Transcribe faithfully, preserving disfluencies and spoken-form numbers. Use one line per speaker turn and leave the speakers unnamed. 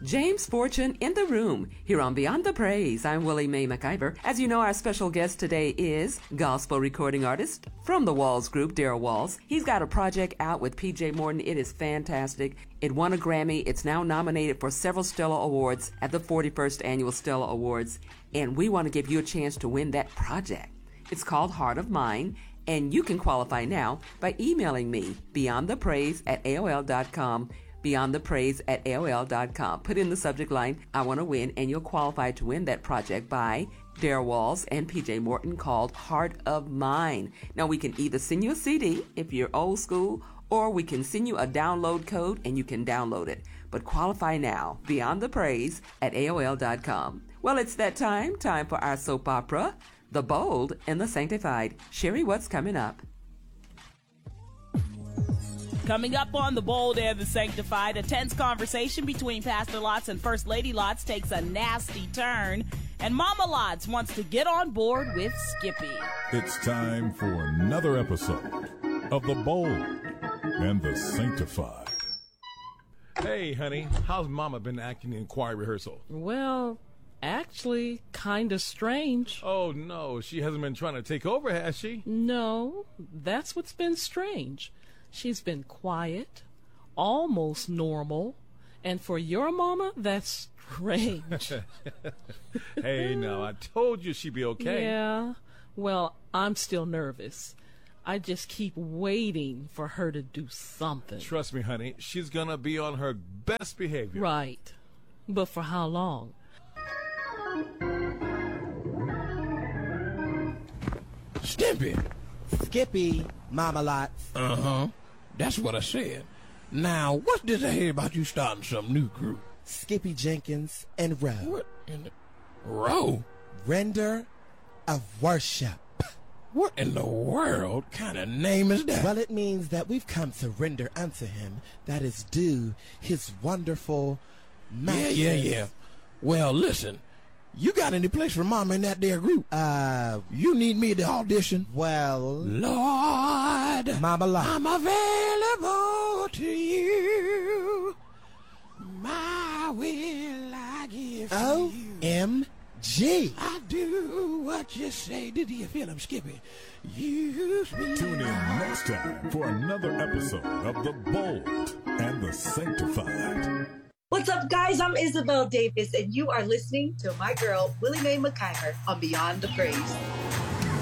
James Fortune in the room. Here on Beyond the Praise, I'm Willie Mae McIver. As you know, our special guest today is gospel recording artist from the Walls Group, Darrell Walls. He's got a project out with P J Morton. It is fantastic. It won a Grammy. It's now nominated for several Stella Awards at the forty-first Annual Stella Awards. And we want to give you a chance to win that project. It's called Heart of Mine. And you can qualify now by emailing me, beyondthepraise at A O L dot com. beyondthepraise at A O L dot com. Put in the subject line, I want to win, and you'll qualify to win that project by Darrell Walls and P J Morton called Heart of Mine. Now, we can either send you a C D if you're old school, or we can send you a download code and you can download it. But qualify now, beyondthepraise at A O L dot com. Well, it's that time, time for our soap opera, The Bold and the Sanctified. Sherry, what's coming up?
Coming up on The Bold and the Sanctified, a tense conversation between Pastor Lots and First Lady Lots takes a nasty turn, and Mama Lots wants to get on board with Skippy.
It's time for another episode of The Bold and the Sanctified.
Hey, honey, how's Mama been acting in choir rehearsal?
Well, actually, kind of strange.
Oh, no, she hasn't been trying to take over, has she?
No, that's what's been strange. She's been quiet, almost normal, and for your mama, that's strange.
Hey, now, I told you she'd be okay.
Yeah, well, I'm still nervous. I just keep waiting for her to do something.
Trust me, honey, she's gonna be on her best behavior.
Right, but for how long?
Skippy.
Skippy, Mama Lots.
Uh-huh. That's what I said. Now, what's this I hear about you starting some new group?
Skippy Jenkins and Roe.
What in the... Roe?
Render of Worship.
What in the world kind of name is that?
Well, it means that we've come to render unto him that is due his wonderful...
Yeah, yeah, yeah. Well, listen... You got any place for Mama in that there group?
Uh,
you need me to audition?
Well,
Lord,
Mama Lots,
I'm available to you. My will I give to
O
you.
M G.
I do what you say. Did you feel him, Skippy? Use me.
Tune in next time for another episode of The Bold and the Sanctified.
What's up, guys? I'm Isabel Davis, and you are listening to my girl, Willie Mae McIver, on Beyond the Praise.